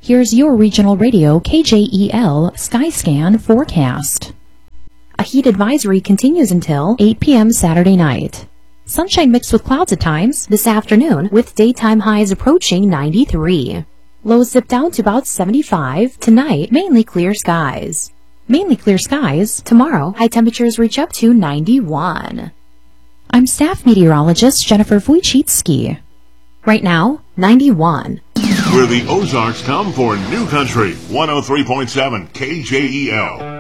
Here's your regional radio KJEL Skyscan forecast. A heat advisory continues until 8 p.m. Saturday night. Sunshine mixed with clouds at times this afternoon, with daytime highs approaching 93. Lows zip down to about 75. Tonight, mainly clear skies. Mainly clear skies. Tomorrow, high temperatures reach up to 91. I'm staff meteorologist Jennifer Wojcicki. Right now, 91. Where the Ozarks come for New Country, 103.7 KJEL.